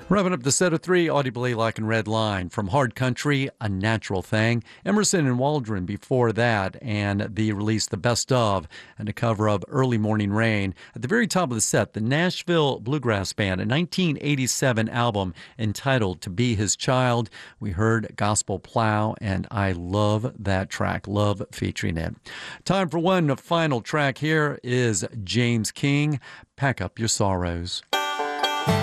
Wrapping up the set of three, Audibly Like and Red Line. From Hard Country, A Natural Thing. Emerson and Waldron before that, and the release The Best Of, and a cover of Early Morning Rain. At the very top of the set, the Nashville Bluegrass Band, a 1987 album entitled To Be His Child. We heard Gospel Plow, and I love that track. Love featuring it. Time for one final track. Here is James King, Pack Up Your Sorrows.